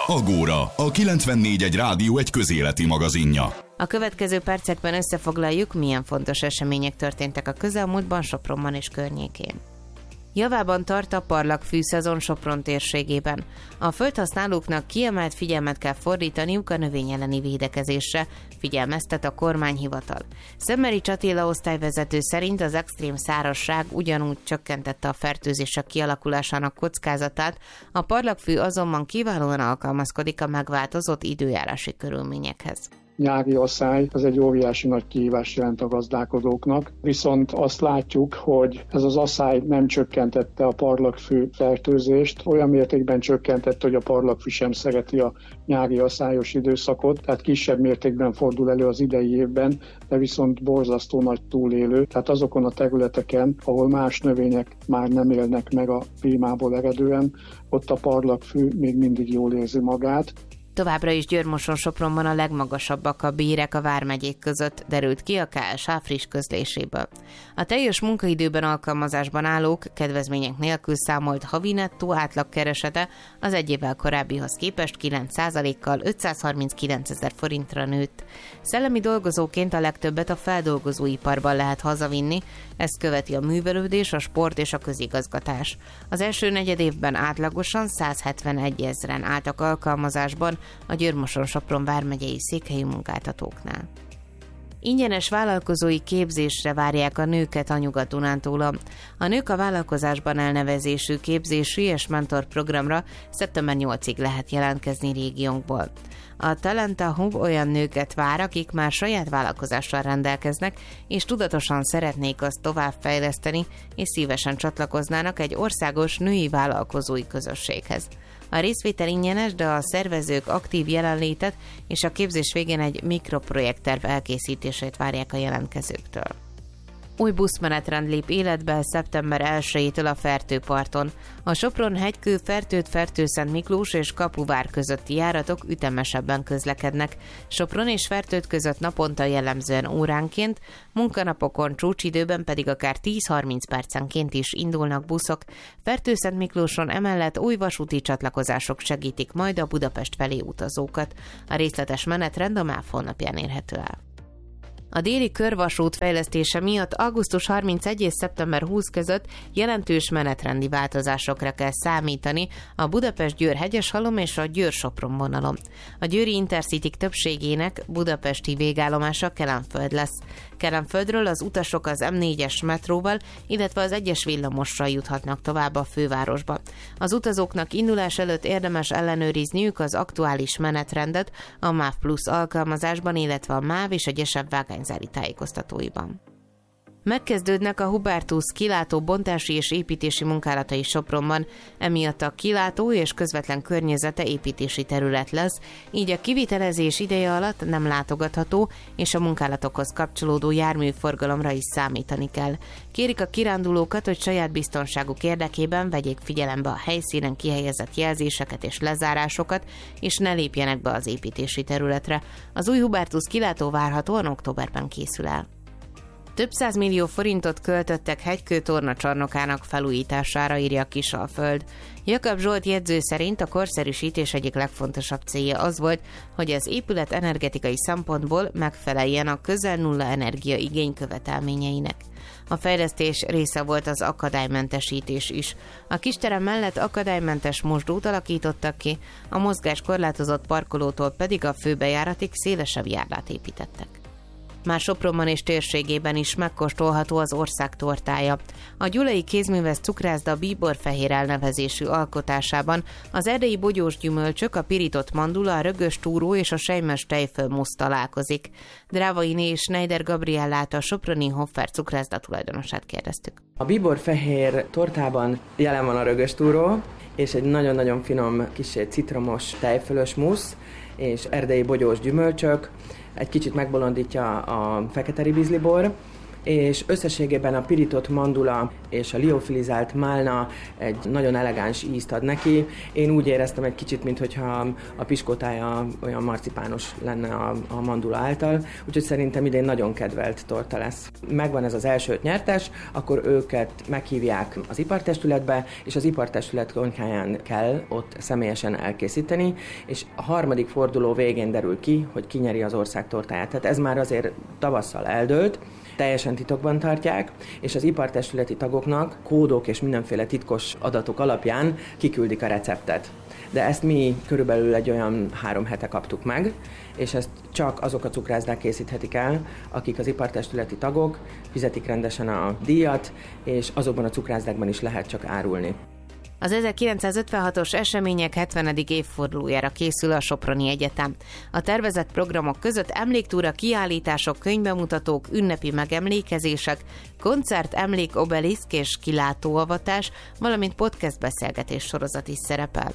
Agóra, a 94.1 Rádió egy közéleti magazinja. A következő percekben összefoglaljuk, milyen fontos események történtek a közelmúltban Sopronban és környékén. Javában tart a parlagfű-szezon Sopron térségében. A földhasználóknak kiemelt figyelmet kell fordítaniuk a növény elleni védekezésre, figyelmeztet a kormányhivatal. Szemmerics Attila osztályvezető szerint az extrém szárazság ugyanúgy csökkentette a fertőzések kialakulásának kockázatát, a parlagfű azonban kiválóan alkalmazkodik a megváltozott időjárási körülményekhez. Nyári asszály, ez egy óriási nagy kihívást jelent a gazdálkodóknak, viszont azt látjuk, hogy ez az asszály nem csökkentette a parlagfű fertőzést, olyan mértékben csökkentette, hogy a parlagfű sem szereti a nyári asszályos időszakot, tehát kisebb mértékben fordul elő az idei évben, de viszont borzasztó nagy túlélő, tehát azokon a területeken, ahol más növények már nem élnek meg a klímából eredően, ott a parlagfű még mindig jól érzi magát. Továbbra is Győr-Moson-Sopronban a legmagasabbak a bérek a vármegyék között, derült ki a KSH friss közléséből. A teljes munkaidőben alkalmazásban állók kedvezmények nélkül számolt havi nettó átlagkeresete az egy évvel korábbihoz képest 9%-kal 539 000 forintra nőtt. Szellemi dolgozóként a legtöbbet a feldolgozóiparban lehet hazavinni, ezt követi a művelődés, a sport és a közigazgatás. Az első negyedévben átlagosan 171 000-en álltak alkalmazásban a Győr-Moson-Sopron vármegyei székhelyű munkáltatóknál. Ingyenes vállalkozói képzésre várják a nőket a Nyugat-Dunántúlon. A Nők a Vállalkozásban elnevezésű képzési és mentorprogramra szeptember 8-ig lehet jelentkezni régiónkból. A Talenta Hub olyan nőket vár, akik már saját vállalkozással rendelkeznek, és tudatosan szeretnék azt továbbfejleszteni, és szívesen csatlakoznának egy országos női vállalkozói közösséghez. A részvétel ingyenes, de a szervezők aktív jelenlétet és a képzés végén egy mikroprojektterv elkészítését várják a jelentkezőktől. Új buszmenetrend lép életbe szeptember 1-től a Fertőparton. A Sopron-Hegykő, Fertőd-Fertőszent Miklós és Kapuvár közötti járatok ütemesebben közlekednek. Sopron és Fertőd között naponta jellemzően óránként, munkanapokon csúcsidőben pedig akár 10-30 percenként is indulnak buszok. Fertőszent Miklóson emellett új vasúti csatlakozások segítik majd a Budapest felé utazókat. A részletes menetrend a MÁV honlapján érhető el. A déli körvasút fejlesztése miatt augusztus 31 és szeptember 20 között jelentős menetrendi változásokra kell számítani a Budapest-Győr-Hegyeshalom és a Győr-Sopron vonalon. A győri Intercity többségének budapesti végállomása Kelenföld lesz. Kelenföldről az utasok az M4-es metróval, illetve az 1-es villamossal juthatnak tovább a fővárosba. Az utazóknak indulás előtt érdemes ellenőrizniük az aktuális menetrendet a MÁV Plus alkalmazásban, illetve a MÁV és a Gyesebb vágányzári tájékoztatóiban. Megkezdődnek a Hubertus kilátó bontási és építési munkálatai Sopronban, emiatt a kilátó és közvetlen környezete építési terület lesz, így a kivitelezés ideje alatt nem látogatható, és a munkálatokhoz kapcsolódó járműforgalomra is számítani kell. Kérik a kirándulókat, hogy saját biztonságuk érdekében vegyék figyelembe a helyszínen kihelyezett jelzéseket és lezárásokat, és ne lépjenek be az építési területre. Az új Hubertus kilátó várhatóan októberben készül el. Több 100 millió forintot költöttek Hegykő tornacsarnokának felújítására, írja Kisalföld. Jakab Zsolt jegyző szerint a korszerűsítés egyik legfontosabb célja az volt, hogy az épület energetikai szempontból megfeleljen a közel nulla energiaigény követelményeinek. A fejlesztés része volt az akadálymentesítés is. A kisterem mellett akadálymentes mosdót alakítottak ki, a mozgás korlátozott parkolótól pedig a főbejáratig szélesebb járdát építettek. Már Sopronban és térségében is megkóstolható az ország tortája. A Gyulai Kézműves Cukrászda bíborfehér elnevezésű alkotásában az erdélyi bogyós gyümölcsök, a pirított mandula, a rögös túró és a sejmes tejfölmusz találkozik. Drávainé és Schneider Gabriellát, a soproni Hoffer Cukrászda tulajdonosát kérdeztük. A bíborfehér tortában jelen van a rögös túró, és egy nagyon-nagyon finom, kissé citromos tejfölös musz, és erdélyi bogyós gyümölcsök, egy kicsit megbolondítja a fekete ribizlibor, és összességében a pirított mandula és a liofilizált málna egy nagyon elegáns ízt ad neki. Én úgy éreztem egy kicsit, mintha a piskótája olyan marcipános lenne a mandula által, úgyhogy szerintem idén nagyon kedvelt torta lesz. Megvan ez az első 5 nyertes, akkor őket meghívják az ipartestületbe, és az ipartestület konyháján kell ott személyesen elkészíteni, és a harmadik forduló végén derül ki, hogy ki nyeri az ország tortáját. Tehát ez már azért tavasszal eldőlt, teljesen titokban tartják, és az ipartestületi tagoknak kódok és mindenféle titkos adatok alapján kiküldik a receptet. De ezt mi körülbelül egy olyan 3 hete kaptuk meg, és ezt csak azok a cukrászdák készíthetik el, akik az ipartestületi tagok, fizetik rendesen a díjat, és azokban a cukrászdákban is lehet csak árulni. Az 1956-os események 70. évfordulójára készül a Soproni Egyetem. A tervezett programok között emléktúra, kiállítások, könyvbemutatók, ünnepi megemlékezések, koncert, emlék, obeliszk és kilátóavatás, valamint podcast beszélgetés sorozat is szerepel.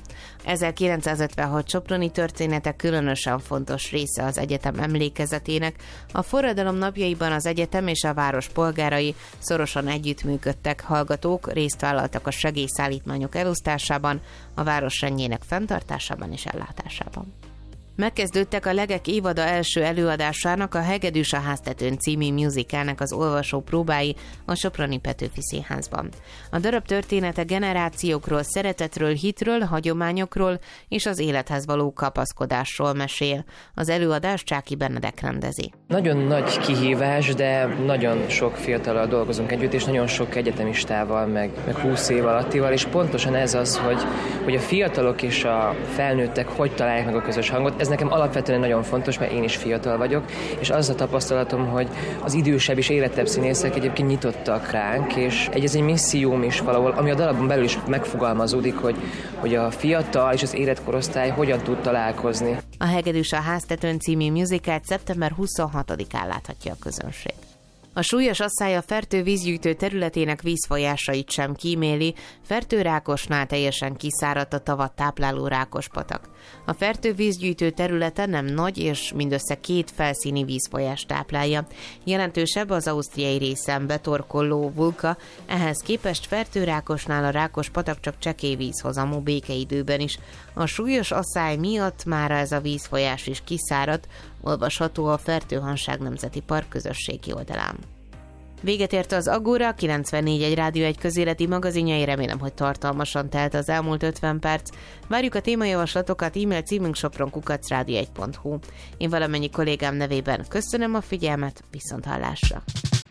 1956 soproni története különösen fontos része az egyetem emlékezetének. A forradalom napjaiban az egyetem és a város polgárai szorosan együttműködtek, hallgatók részt vállaltak a segélyszállítmányok elosztásában, a város rendjének fenntartásában és ellátásában. Megkezdődtek a Legek évada első előadásának, a Hegedűs a háztetőn című musicalnek az olvasó próbái a Soproni Petőfi Színházban. A darab története generációkról, szeretetről, hitről, hagyományokról és az élethez való kapaszkodásról mesél. Az előadás Csáky Benedek rendezi. Nagyon nagy kihívás, de nagyon sok fiatallal dolgozunk együtt, és nagyon sok egyetemistával, meg 20 év alattival, és pontosan ez az, hogy a fiatalok és a felnőttek hogy találják meg a közös hangot. Ez nekem alapvetően nagyon fontos, mert én is fiatal vagyok, és az a tapasztalatom, hogy az idősebb és érettebb színészek egyébként nyitottak ránk, és ez egy misszióm is valahol, ami a darabon belül is megfogalmazódik, hogy a fiatal és az életkorosztály hogyan tud találkozni. A Hegedűs a háztetőn című musicalt szeptember 26-án láthatja a közönség. A súlyos asszály a Fertő vízgyűjtő területének vízfolyásait sem kíméli, Fertőrákosnál teljesen kiszáradt a tavat tápláló Rákospatak. A Fertő vízgyűjtő területe nem nagy és mindössze 2 felszíni vízfolyást táplálja. Jelentősebb az ausztriai részen betorkolló Vulka, ehhez képest Fertőrákosnál a Rákospatak csak csekély vízhozamú békeidőben is. A súlyos asszály miatt mára ez a vízfolyás is kiszáradt, olvasható a Fertőhanság Nemzeti Park közösségi oldalán. Véget ért az Agora, 94.1 Rádió egy közéleti magazinjai, remélem, hogy tartalmasan telt az elmúlt 50 perc. Várjuk a témajavaslatokat, e-mail címünk sopron@radio1.hu. Én valamennyi kollégám nevében köszönöm a figyelmet, viszonthallásra!